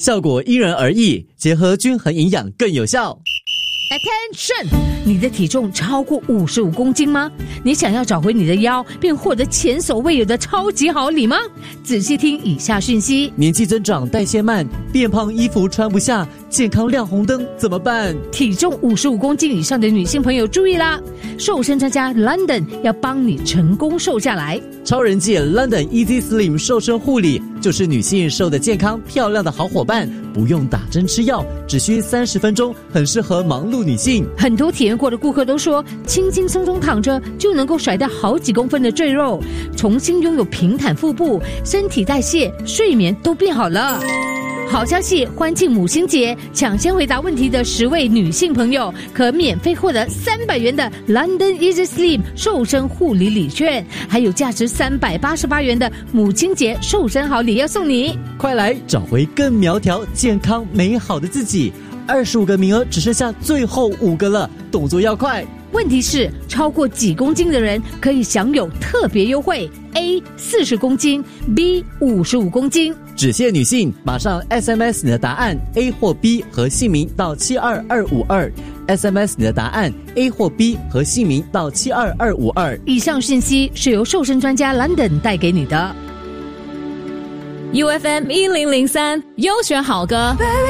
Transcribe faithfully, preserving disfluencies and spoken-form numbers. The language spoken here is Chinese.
效果因人而异，结合均衡营养更有效。 Attention！ 你的体重超过五十五公斤吗？你想要找回你的腰，并获得前所未有的超级好礼吗？仔细听以下讯息： 年纪增长，代谢慢，变胖，衣服穿不下，健康亮红灯，怎么办？ 体重五十五公斤以上的女性朋友注意啦！瘦身专家 London 要帮你成功瘦下来。 超人界 London Easy Slim 瘦身护理就是女性瘦得健康漂亮的好伙伴，不用打针吃药，只需三十分钟，很适合忙碌女性。 很多体验过的顾客都说，轻轻松松躺着就能够甩掉好几公分的赘肉，重新拥有平坦腹部，身体代谢、睡眠都变好了。好消息，欢庆母亲节，抢先回答问题的十位女性朋友可免费获得三百元的 London Easy Slim 瘦身护理礼券，还有价值三百八十八元的母亲节瘦身好礼要送你。 快来找回更苗条、健康、美好的自己！二十五个名额只剩下最后五个了，动作要快。 问题是，超过几公斤的人可以享有特别优惠 ：A 四十公斤 ，B 五十五公斤。 只限女性，马上 S M S 你的答案 A 或 B 和姓名到七二二五二 ，S M S 你的答案 A 或 B 和姓名到七二二五二。 以上讯息是由瘦身专家 London 带给你的。 U F M 一零零三优选好歌。